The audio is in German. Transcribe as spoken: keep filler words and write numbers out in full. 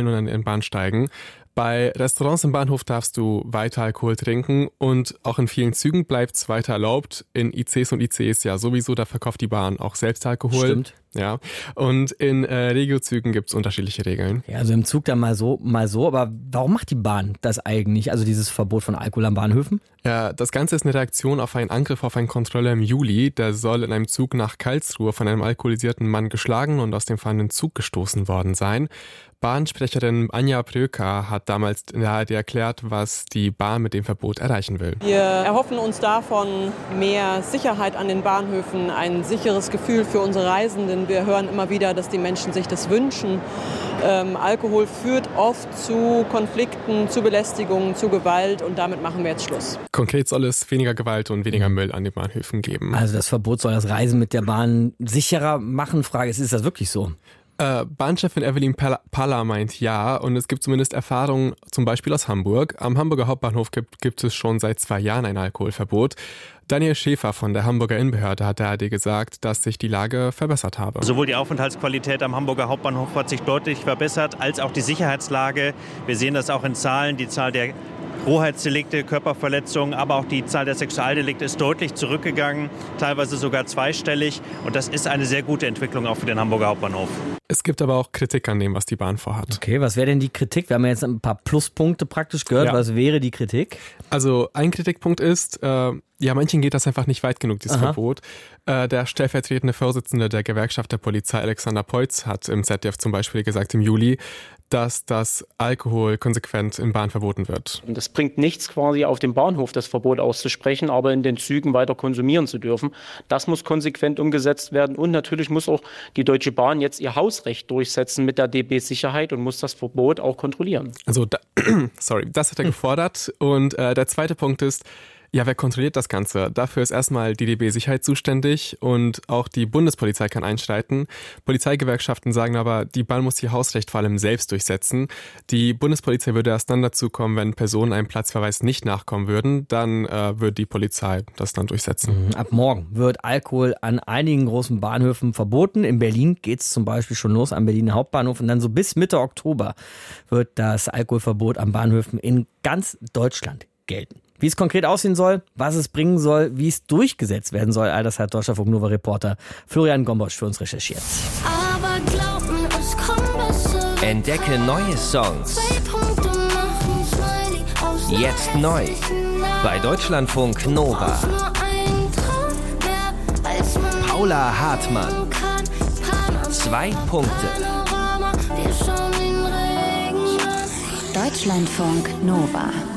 Hin- und an den Bahnsteigen. Bei Restaurants im Bahnhof darfst du weiter Alkohol trinken und auch in vielen Zügen bleibt es weiter erlaubt. In I Cs und I C Es ja sowieso, da verkauft die Bahn auch selbst Alkohol. Stimmt. Ja. Und in äh, Regiozügen gibt es unterschiedliche Regeln. Ja, also im Zug dann mal so, mal so. Aber warum macht die Bahn das eigentlich? Also dieses Verbot von Alkohol an Bahnhöfen? Ja, das Ganze ist eine Reaktion auf einen Angriff auf einen Kontrolleur im Juli. Der soll in einem Zug nach Karlsruhe von einem alkoholisierten Mann geschlagen und aus dem fahrenden Zug gestoßen worden sein. Bahnsprecherin Anja Pröker hat damals in der A R D erklärt, was die Bahn mit dem Verbot erreichen will. Wir erhoffen uns davon mehr Sicherheit an den Bahnhöfen, ein sicheres Gefühl für unsere Reisenden. Wir hören immer wieder, dass die Menschen sich das wünschen. Ähm, Alkohol führt oft zu Konflikten, zu Belästigungen, zu Gewalt und damit machen wir jetzt Schluss. Konkret soll es weniger Gewalt und weniger Müll an den Bahnhöfen geben. Also das Verbot soll das Reisen mit der Bahn sicherer machen. Frage ist, ist das wirklich so? Äh, Bahnchefin Evelyn Palla meint ja und es gibt zumindest Erfahrungen zum Beispiel aus Hamburg. Am Hamburger Hauptbahnhof gibt, gibt es schon seit zwei Jahren ein Alkoholverbot. Daniel Schäfer von der Hamburger Innenbehörde hat der A R D gesagt, dass sich die Lage verbessert habe. Sowohl die Aufenthaltsqualität am Hamburger Hauptbahnhof hat sich deutlich verbessert, als auch die Sicherheitslage. Wir sehen das auch in Zahlen. Die Zahl der Rohheitsdelikte, Körperverletzungen, aber auch die Zahl der Sexualdelikte ist deutlich zurückgegangen, teilweise sogar zweistellig. Und das ist eine sehr gute Entwicklung auch für den Hamburger Hauptbahnhof. Es gibt aber auch Kritik an dem, was die Bahn vorhat. Okay, was wäre denn die Kritik? Wir haben ja jetzt ein paar Pluspunkte praktisch gehört. Ja. Was wäre die Kritik? Also ein Kritikpunkt ist, äh, ja, manchen geht das einfach nicht weit genug, dieses Aha. Verbot. Äh, der stellvertretende Vorsitzende der Gewerkschaft der Polizei, Alexander Peutz, hat im Z D F zum Beispiel gesagt im Juli, dass das Alkohol konsequent in Bahn verboten wird. Das bringt nichts quasi auf dem Bahnhof, das Verbot auszusprechen, aber in den Zügen weiter konsumieren zu dürfen. Das muss konsequent umgesetzt werden und natürlich muss auch die Deutsche Bahn jetzt ihr Hausrecht durchsetzen mit der D B Sicherheit und muss das Verbot auch kontrollieren. Also, da, sorry, das hat er gefordert. Und äh, der zweite Punkt ist, ja, wer kontrolliert das Ganze? Dafür ist erstmal die D B Sicherheit zuständig und auch die Bundespolizei kann einschreiten. Polizeigewerkschaften sagen aber, die Bahn muss ihr Hausrecht vor allem selbst durchsetzen. Die Bundespolizei würde erst dann dazu kommen, wenn Personen einem Platzverweis nicht nachkommen würden. Dann äh, würde die Polizei das dann durchsetzen. Ab morgen wird Alkohol an einigen großen Bahnhöfen verboten. In Berlin geht es zum Beispiel schon los am Berliner Hauptbahnhof. Und dann so bis Mitte Oktober wird das Alkoholverbot an Bahnhöfen in ganz Deutschland gelten. Wie es konkret aussehen soll, was es bringen soll, wie es durchgesetzt werden soll, all das hat Deutschlandfunk Nova-Reporter Florian Gombosch für uns recherchiert. Aber glaub mir, es kommt besser. Entdecke neue Songs. Jetzt neu. Bei Deutschlandfunk Nova. Paula Hartmann. Zwei Punkte. Deutschlandfunk Nova.